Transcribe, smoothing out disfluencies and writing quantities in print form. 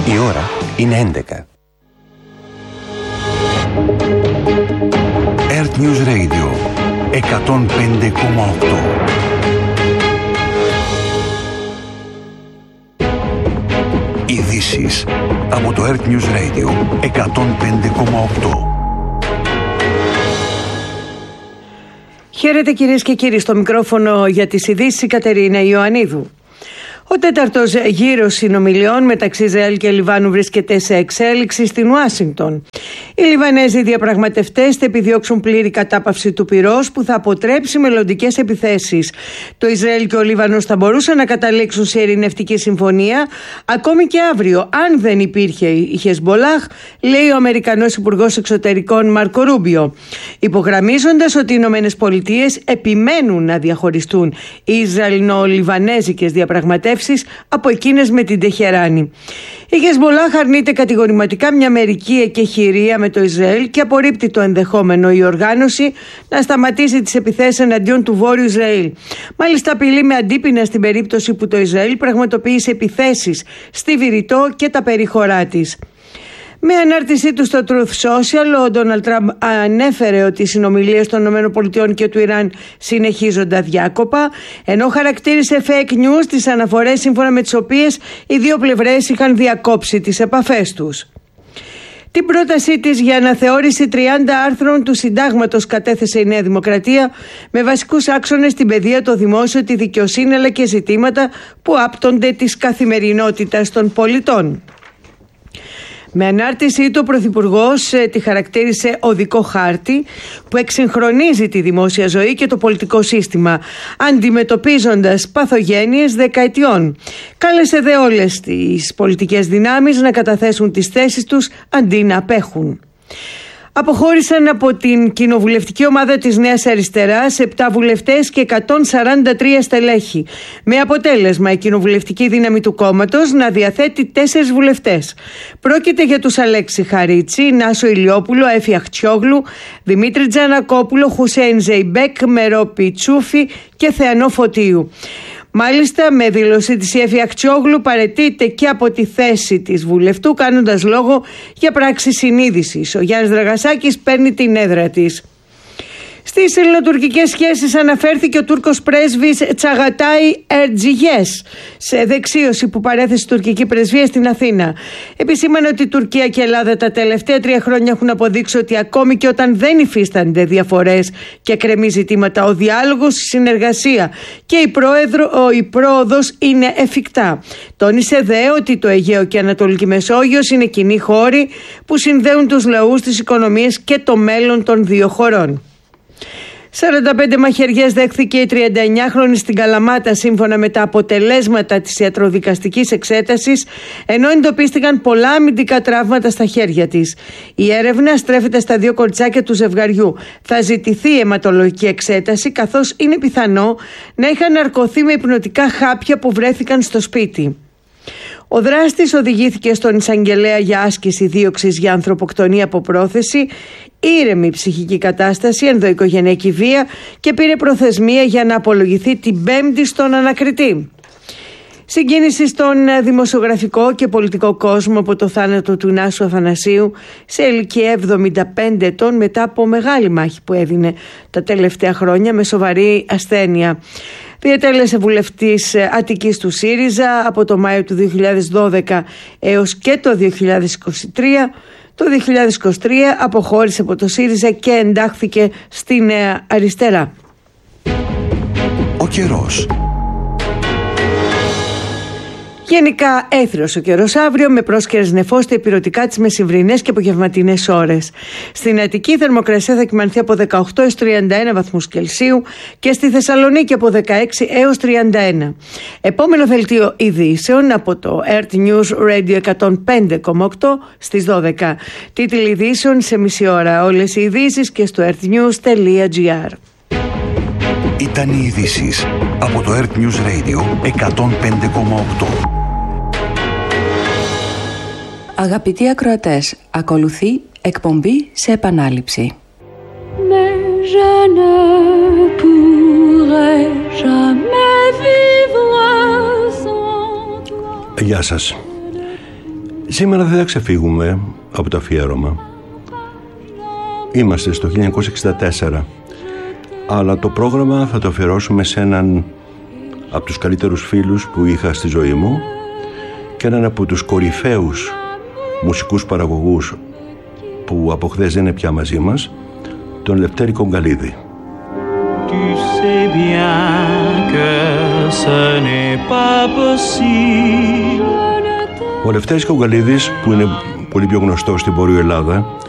Η ώρα είναι 11. Earth News Radio 105,8. Ειδήσεις από το Earth News Radio 105,8. Χαίρετε κυρίες και κύριοι, στο μικρόφωνο για τις ειδήσεις η Κατερίνα Ιωαννίδου. Ο τέταρτος γύρος συνομιλιών μεταξύ Ισραήλ και Λιβάνου βρίσκεται σε εξέλιξη στην Ουάσιγκτον. Οι Λιβανέζοι διαπραγματευτές θα επιδιώξουν πλήρη κατάπαυση του πυρός που θα αποτρέψει μελλοντικές επιθέσεις. Το Ισραήλ και ο Λίβανος θα μπορούσαν να καταλήξουν σε ειρηνευτική συμφωνία ακόμη και αύριο, αν δεν υπήρχε η Χεσμπολάχ, λέει ο Αμερικανός Υπουργός Εξωτερικών Μάρκο Ρούμπιο, υπογραμμίζοντας ότι οι Ηνωμένες Πολιτείες επιμένουν να διαχωριστούν οι Ισραηλινο-Λιβανέζικες διαπραγματεύσεις από εκείνες με την Τεχεράνη. Η Χεσμπολάχ αρνείται κατηγορηματικά μια μερική εκεχηρία με το Ισραήλ και απορρίπτει το ενδεχόμενο η οργάνωση να σταματήσει τις επιθέσεις εναντίον του Βόρειου Ισραήλ. Μάλιστα απειλεί με αντίπεινα στην περίπτωση που το Ισραήλ πραγματοποιήσει επιθέσεις στη Βηρητό και τα περιχωρά της. Με ανάρτησή του στο Truth Social, ο Ντόναλντ Τραμπ ανέφερε ότι οι συνομιλίες των ΗΠΑ και του Ιράν συνεχίζονται αδιάκοπα, ενώ χαρακτήρισε fake news τις αναφορές σύμφωνα με τις οποίες οι δύο πλευρές είχαν διακόψει τις επαφές τους. Την πρότασή της για αναθεώρηση 30 άρθρων του Συντάγματος κατέθεσε η Νέα Δημοκρατία με βασικούς άξονες την παιδεία, το δημόσιο, τη δικαιοσύνη αλλά και ζητήματα που άπτονται της καθημερινότητας των πολιτών. Με ανάρτησή του, ο Πρωθυπουργός τη χαρακτήρισε οδικό χάρτη που εξυγχρονίζει τη δημόσια ζωή και το πολιτικό σύστημα, αντιμετωπίζοντας παθογένειες δεκαετιών. Κάλεσε δε όλες τις πολιτικές δυνάμεις να καταθέσουν τις θέσεις τους αντί να απέχουν. Αποχώρησαν από την κοινοβουλευτική ομάδα της Νέας Αριστεράς 7 βουλευτές και 143 στελέχη, με αποτέλεσμα η κοινοβουλευτική δύναμη του κόμματος να διαθέτει 4 βουλευτές. Πρόκειται για τους Αλέξη Χαρίτσι, Νάσο Ηλιόπουλο, Έφη Αχτσιόγλου, Δημήτρη Τζανακόπουλο, Χουσέιν Ζεϊμπέκ, Μερόπη Τσούφη και Θεανό Φωτίου. Μάλιστα, με δήλωσή της η Έφη Αχτσιόγλου παραιτείται και από τη θέση της βουλευτού, κάνοντας λόγο για πράξη συνείδησης. Ο Γιάννης Δραγασάκης παίρνει την έδρα της. Στις ελληνοτουρκικές σχέσεις αναφέρθηκε ο Τούρκος πρέσβης Τσαγατάι Ερτζιγιές σε δεξίωση που παρέθεσε η τουρκική πρεσβεία στην Αθήνα. Επισήμανε ότι η Τουρκία και η Ελλάδα τα τελευταία 3 χρόνια έχουν αποδείξει ότι ακόμη και όταν δεν υφίστανται διαφορές και κρεμεί ζητήματα, ο διάλογος, η συνεργασία και η πρόοδος είναι εφικτά. Τόνισε δε ότι το Αιγαίο και η Ανατολική Μεσόγειος είναι κοινοί χώροι που συνδέουν τους λαούς, τις οικονομίες και το μέλλον των δύο χωρών. 45 μαχαιριές δέχθηκε η 39χρονη στην Καλαμάτα σύμφωνα με τα αποτελέσματα της ιατροδικαστικής εξέτασης, ενώ εντοπίστηκαν πολλά αμυντικά τραύματα στα χέρια της. Η έρευνα στρέφεται στα 2 κοριτσάκια του ζευγαριού. Θα ζητηθεί αιματολογική εξέταση, καθώς είναι πιθανό να είχαν ναρκωθεί με υπνοτικά χάπια που βρέθηκαν στο σπίτι. Ο δράστης οδηγήθηκε στον εισαγγελέα για άσκηση δίωξης για ανθρωποκτονία από πρόθεση, ήρεμη ψυχική κατάσταση, ενδοοικογενειακή βία και πήρε προθεσμία για να απολογηθεί την Πέμπτη στον ανακριτή. Συγκίνηση στον δημοσιογραφικό και πολιτικό κόσμο από το θάνατο του Νάσου Αθανασίου σε ηλικία 75 ετών μετά από μεγάλη μάχη που έδινε τα τελευταία χρόνια με σοβαρή ασθένεια. Διατέλεσε βουλευτής Αττικής του ΣΥΡΙΖΑ από το Μάιο του 2012 έως και το 2023. Το 2023 αποχώρησε από το ΣΥΡΙΖΑ και εντάχθηκε στη Νέα Αριστερά. Ο καιρός. Γενικά έθριος ο καιρός αύριο με πρόσκαιρες νεφώστε επιρωτικά τις μεσημβρινές και απογευματινές ώρες. Στην Αττική η θερμοκρασία θα κυμανθεί από 18 έως 31 βαθμούς Κελσίου και στη Θεσσαλονίκη από 16 έως 31. Επόμενο δελτίο ειδήσεων από το Earth News Radio 105,8 στις 12. Τίτλοι ειδήσεων σε μισή ώρα. Όλες οι ειδήσεις και στο earthnews.gr. Ήταν οι ειδήσεις από το Earth News Radio 105,8. Αγαπητοί ακροατές, ακολουθεί εκπομπή σε επανάληψη. Γεια σας. Σήμερα δεν θα ξεφύγουμε από το αφιέρωμα. Είμαστε στο 1964, αλλά το πρόγραμμα θα το αφιερώσουμε σε έναν από τους καλύτερους φίλους που είχα στη ζωή μου και έναν από τους κορυφαίους μουσικούς παραγωγούς που από χθες δεν είναι πια μαζί μας, τον Λευτέρη Κογκαλίδη. Ο Λευτέρης Κογκαλίδης, που είναι πολύ πιο γνωστός στην Βόρειο Ελλάδα,